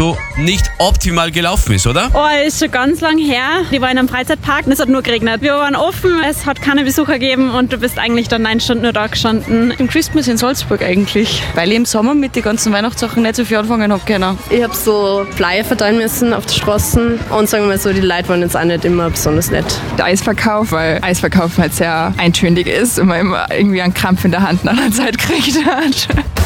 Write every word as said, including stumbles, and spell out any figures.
so nicht optimal gelaufen ist, oder? Oh, ist schon ganz lang her. Ich war in einem Freizeitpark und es hat nur geregnet. Wir waren offen, es hat keine Besucher gegeben und du bist eigentlich dann neun Stunden nur da gestanden. Im Christmas in Salzburg eigentlich, weil ich im Sommer mit den ganzen Weihnachtssachen nicht so viel anfangen habe können. Ich habe so Flyer verteilen müssen auf den Straßen und sagen wir mal so, die Leute waren jetzt auch nicht immer besonders nett. Der Eisverkauf, weil Eisverkauf halt sehr eintönig ist und man immer irgendwie einen Krampf in der Hand nach einer Zeit kriegt hat.